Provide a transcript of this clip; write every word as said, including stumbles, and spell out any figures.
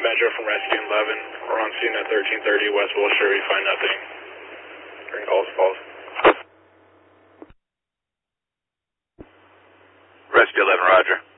Metro from Rescue eleven. We're on scene at thirteen thirty West Wilshire. We find nothing. Green calls, calls. Rescue eleven, roger.